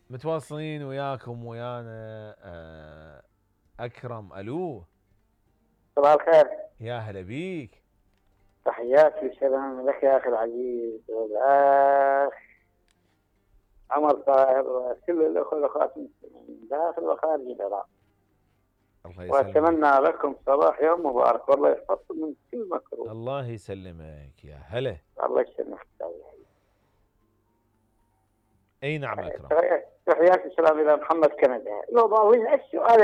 متواصلين وياكم ويانا. أكرم، ألو. صباح الخير. يا هلا بيك. تحياتي وسلام لك يا أخي العزيز والأخ عمر طاهر وكل الأخوة والأخوات المسلمين داخل وخارج العراق. الله يسلمك. وأتمنى لكم صباح يوم مبارك، والله يحفظكم من كل مكروه. الله يسلمك يا هلا. الله يسلمك. أي نعم أكرم. تحياتي وسلام إلى محمد كندا. لو ضاوين السؤال